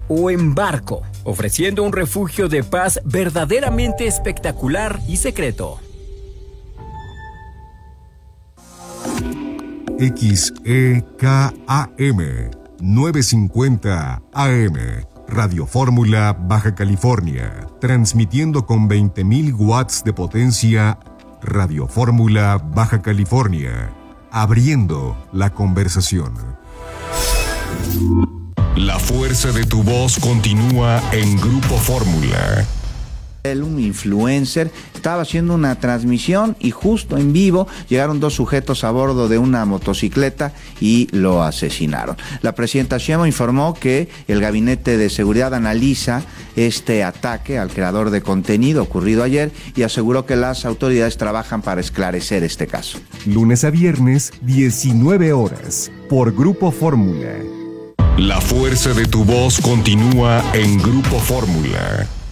o en barco, ofreciendo un refugio de paz verdaderamente espectacular y secreto. XEKAM 950 AM Radio Fórmula, Baja California, transmitiendo con 20.000 watts de potencia. Radio Fórmula, Baja California, abriendo la conversación. La fuerza de tu voz continúa en Grupo Fórmula. Un influencer estaba haciendo una transmisión y justo en vivo llegaron dos sujetos a bordo de una motocicleta y lo asesinaron. La presidenta Sheinbaum informó que el Gabinete de Seguridad analiza este ataque al creador de contenido ocurrido ayer y aseguró que las autoridades trabajan para esclarecer este caso. Lunes a viernes, 19 horas, por Grupo Fórmula. La fuerza de tu voz continúa en Grupo Fórmula.